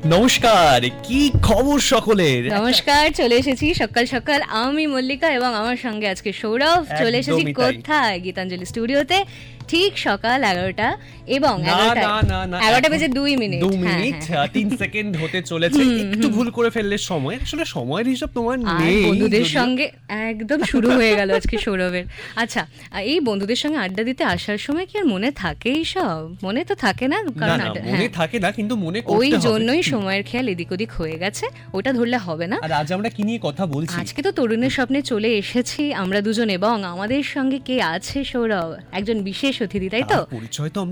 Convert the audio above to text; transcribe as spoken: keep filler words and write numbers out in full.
নমস্কার, কি খবর সকলের? নমস্কার, চলে এসেছি সকাল সকাল আমি মল্লিকা এবং আমার সঙ্গে আজকে সৌরভ। চলে এসেছি একদমই তাই। কোথায়? গীতাঞ্জলি স্টুডিওতে, ঠিক সকাল এগারোটা এবং না এগারোটা না না না এগারোটা এখন বেজে দুই মিনিট দু হ্যাঁ, মিনিট হ্যাঁ। আহ, তিন সেকেন্ড হতে চলেছে। একটু ভুল করে ফেললে সময়, আসলে সময়ের হিসাব তোমার আর নেই বন্ধুদের যদিও। সঙ্গে একদম শুরু হয়ে গেল আজকে সৌরভের। আচ্ছা, এই বন্ধুদের সঙ্গে আড্ডা দিতে আসার সময় কি আর মনে থাকে সব? মনে তো থাকে না, না কারণ না, আড্ডা- মনে হ্যাঁ, থাকে না, কিন্তু মনে ওই করতে হবে। জন্যই সময়ের খেয়াল এদিক ওদিক হয়ে গেছে, ওটা ধরলে হবে না। আর আজ আমরা কি নিয়ে কথা বলছি? আজকে তো তরুণের স্বপ্নে চলে এসেছি আমরা দুজন, এবং আমাদের সঙ্গে কে আছে সৌরভ? একজন বিশেষ অতিথি, তাই তো? তার পরিচয় তো আমরা